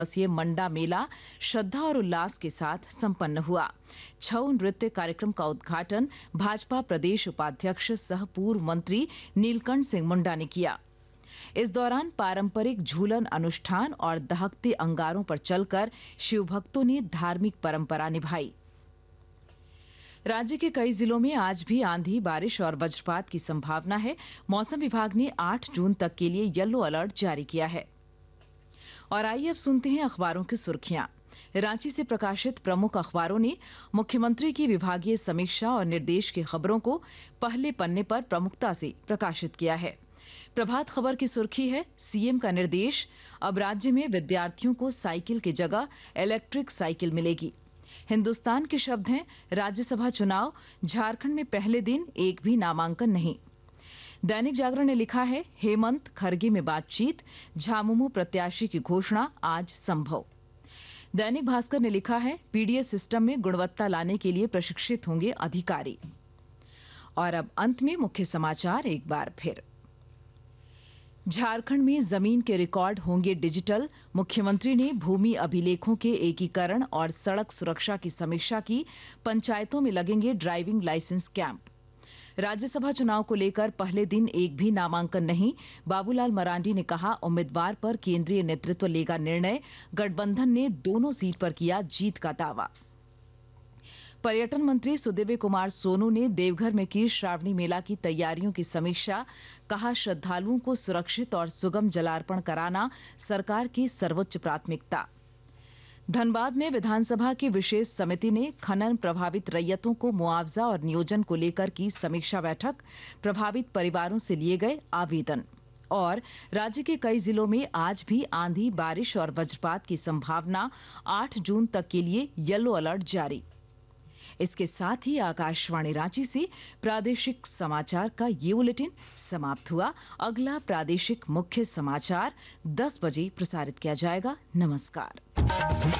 दिवसीय मंडा मेला श्रद्धा और उल्लास के साथ संपन्न हुआ। छऊ नृत्य कार्यक्रम का उद्घाटन भाजपा प्रदेश उपाध्यक्ष सह पूर्व मंत्री नीलकंठ सिंह मुंडा ने किया। इस दौरान पारंपरिक झूलन अनुष्ठान और दहकते अंगारों पर चलकर शिव भक्तों ने धार्मिक परंपरा निभाई। राज्य के कई जिलों में आज भी आंधी, बारिश और वज्रपात की संभावना है। मौसम विभाग ने 8 जून तक के लिए येलो अलर्ट जारी किया है। और आइए अब सुनते हैं अखबारों की सुर्खियां। रांची से प्रकाशित प्रमुख अखबारों ने मुख्यमंत्री की विभागीय समीक्षा और निर्देश की खबरों को पहले पन्ने पर प्रमुखता से प्रकाशित किया है। प्रभात खबर की सुर्खी है, सीएम का निर्देश, अब राज्य में विद्यार्थियों को साइकिल की जगह इलेक्ट्रिक साइकिल मिलेगी। हिंदुस्तान के शब्द हैं, राज्यसभा चुनाव, झारखंड में पहले दिन एक भी नामांकन नहीं। दैनिक जागरण ने लिखा है, हेमंत खरगे में बातचीत, झामुमो प्रत्याशी की घोषणा आज संभव। दैनिक भास्कर ने लिखा है, पीडीएस सिस्टम में गुणवत्ता लाने के लिए प्रशिक्षित होंगे अधिकारी। और अब अंत में मुख्य समाचार एक बार फिर। झारखंड में जमीन के रिकॉर्ड होंगे डिजिटल, मुख्यमंत्री ने भूमि अभिलेखों के एकीकरण और सड़क सुरक्षा की समीक्षा की। पंचायतों में लगेंगे ड्राइविंग लाइसेंस कैंप। राज्यसभा चुनाव को लेकर पहले दिन एक भी नामांकन नहीं। बाबूलाल मरांडी ने कहा, उम्मीदवार पर केंद्रीय नेतृत्व लेगा निर्णय। गठबंधन ने दोनों सीट पर किया जीत का दावा। पर्यटन मंत्री सुदीव्य कुमार सोनू ने देवघर में की श्रावणी मेला की तैयारियों की समीक्षा। कहा, श्रद्धालुओं को सुरक्षित और सुगम जलार्पण कराना सरकार की सर्वोच्च प्राथमिकता। धनबाद में विधानसभा की विशेष समिति ने खनन प्रभावित रैयतों को मुआवजा और नियोजन को लेकर की समीक्षा बैठक। प्रभावित परिवारों से लिए गए आवेदन। और राज्य के कई जिलों में आज भी आंधी, बारिश और वज्रपात की संभावना। 8 जून तक के लिए येलो अलर्ट जारी। इसके साथ ही आकाशवाणी रांची से प्रादेशिक समाचार का ये बुलेटिन समाप्त हुआ। अगला प्रादेशिक मुख्य समाचार 10 बजे प्रसारित किया जाएगा। नमस्कार।